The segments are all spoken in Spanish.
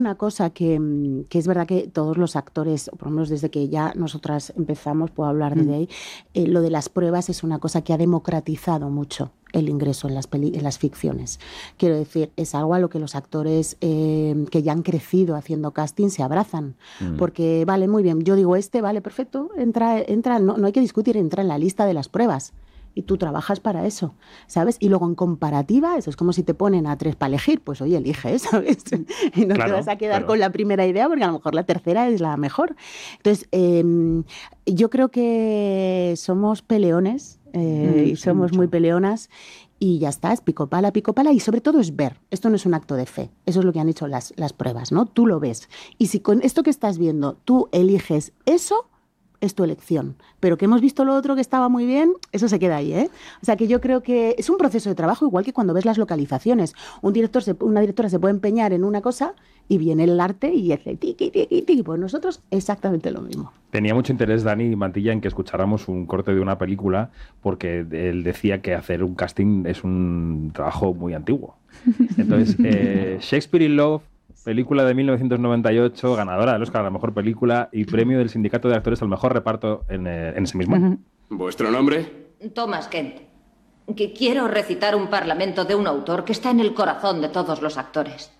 Una cosa que es verdad que todos los actores, o por lo menos desde que ya nosotras empezamos, puedo hablar desde ahí, lo de las pruebas es una cosa que ha democratizado mucho el ingreso en las ficciones. Quiero decir, es algo a lo que los actores que ya han crecido haciendo casting se abrazan. Porque, vale, muy bien, yo digo vale, perfecto, entra, no hay que discutir, entra en la lista de las pruebas. Y tú trabajas para eso, ¿sabes? Y luego en comparativa, eso es como si te ponen a 3 para elegir, pues oye, elige, ¿sabes? Y no te vas a quedar con la primera idea porque a lo mejor la tercera es la mejor. Entonces, yo creo que somos peleones y somos muy peleonas y ya está, es pico pala y sobre todo es ver. Esto no es un acto de fe, eso es lo que han hecho las pruebas, ¿no? Tú lo ves. Y si con esto que estás viendo tú eliges eso, es tu elección. Pero que hemos visto lo otro que estaba muy bien, eso se queda ahí, ¿eh? O sea que yo creo que es un proceso de trabajo igual que cuando ves las localizaciones. Una directora se puede empeñar en una cosa y viene el arte y dice tiqui, tiqui, tiqui. Pues nosotros exactamente lo mismo. Tenía mucho interés Dani Mantilla en que escucháramos un corte de una película porque él decía que hacer un casting es un trabajo muy antiguo. Entonces, Shakespeare in Love, película de 1998, ganadora del Oscar a la mejor película y premio del Sindicato de Actores al mejor reparto en ese mismo año. ¿Vuestro nombre? Thomas Kent. Que quiero recitar un parlamento de un autor que está en el corazón de todos los actores.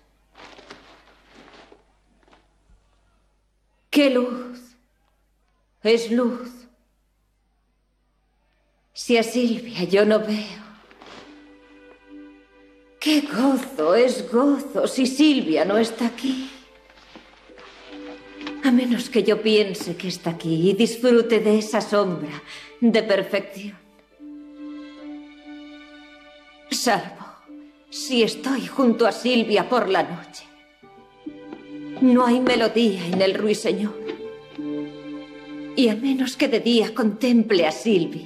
¡Qué luz! Es luz. Si a Silvia yo no veo. ¡Qué gozo es gozo si Silvia no está aquí! A menos que yo piense que está aquí y disfrute de esa sombra de perfección. Salvo si estoy junto a Silvia por la noche. No hay melodía en el ruiseñor. Y a menos que de día contemple a Silvia,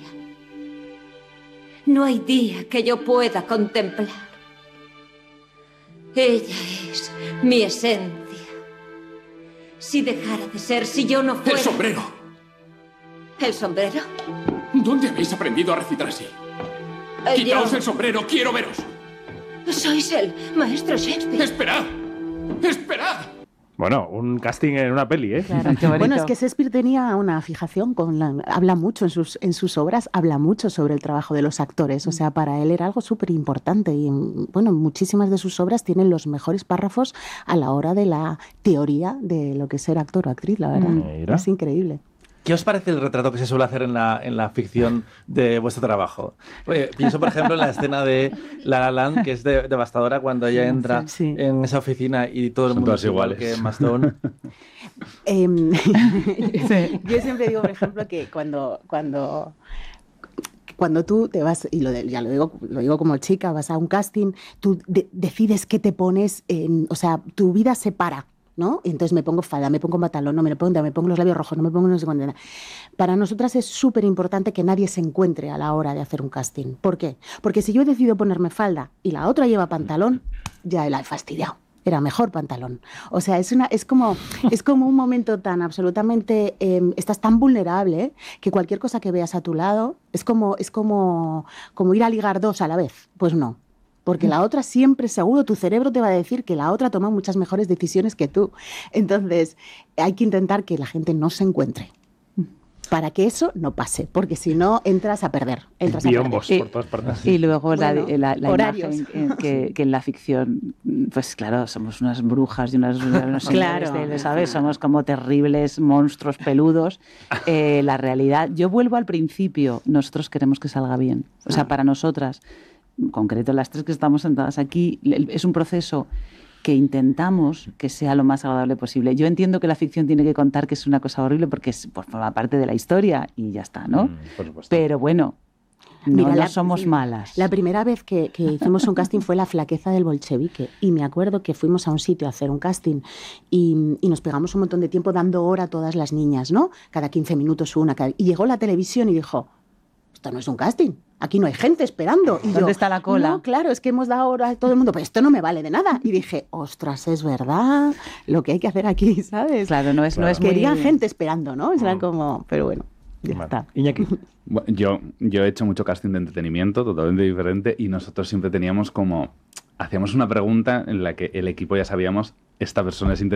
no hay día que yo pueda contemplar. Ella es mi esencia. Si dejara de ser, si yo no fuera... ¡El sombrero! ¿El sombrero? ¿Dónde habéis aprendido a recitar así? ¡Quitaos el sombrero! ¡Quiero veros! Sois el maestro Shakespeare. ¡Esperad! ¡Esperad! Bueno, un casting en una peli, ¿eh? Claro. Bueno, es que Shakespeare tenía una fijación habla mucho en sus obras, habla mucho sobre el trabajo de los actores. O sea, para él era algo súper importante. Y bueno, muchísimas de sus obras tienen los mejores párrafos a la hora de la teoría de lo que es ser actor o actriz, la verdad. Mira. Es increíble. ¿Qué os parece el retrato que se suele hacer en la ficción de vuestro trabajo? Pienso, por ejemplo, en la escena de La La Land, que es devastadora cuando ella entra en esa oficina y todo el mundo es igual que Emma Stone. Yo siempre digo, por ejemplo, que cuando tú te vas, y ya lo digo como chica, vas a un casting, tú decides qué te pones, o sea, tu vida se para, ¿no? Y entonces me pongo falda, me pongo pantalón, no me pongo los labios rojos, no me pongo no sé cuándo. Para nosotras es súper importante que nadie se encuentre a la hora de hacer un casting. ¿Por qué? Porque si yo he decidido ponerme falda y la otra lleva pantalón, ya la he fastidiado. Era mejor pantalón. O sea, es como un momento tan absolutamente... estás tan vulnerable que cualquier cosa que veas a tu lado es como ir a ligar 2 a la vez. Pues no. Porque la otra siempre, seguro, tu cerebro te va a decir que la otra toma muchas mejores decisiones que tú. Entonces, hay que intentar que la gente no se encuentre. Para que eso no pase, porque si no entras a perder. Biombos por todas partes. Y luego la imagen que en la ficción, pues claro, somos unas brujas y unos claro, ¿sabes? Somos como terribles monstruos peludos. La realidad, yo vuelvo al principio, nosotros queremos que salga bien. O sea, para nosotras, en concreto las 3 que estamos sentadas aquí, es un proceso que intentamos que sea lo más agradable posible. Yo entiendo que la ficción tiene que contar que es una cosa horrible porque forma parte de la historia y ya está, ¿no? Por supuesto. Pero bueno, no somos malas. La primera vez que hicimos un casting fue La flaqueza del bolchevique y me acuerdo que fuimos a un sitio a hacer un casting y nos pegamos un montón de tiempo dando hora a todas las niñas, ¿no? Cada 15 minutos una. Y llegó la televisión y dijo, esto no es un casting. Aquí no hay gente esperando. Y ¿Dónde está la cola? No, claro, es que hemos dado hora a todo el mundo, pero esto no me vale de nada. Y dije, ostras, es verdad lo que hay que hacer aquí, ¿sabes? Claro, no es Quería muy... gente esperando, ¿no? Era como, pero bueno, ya está. Iñaki. Yo he hecho mucho casting de entretenimiento, totalmente diferente, y nosotros siempre teníamos como hacíamos una pregunta en la que el equipo ya sabíamos, esta persona es